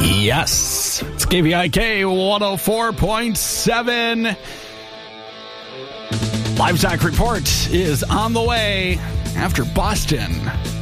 Yes, it's KVIK 104.7. Livestock Report is on the way after Boston.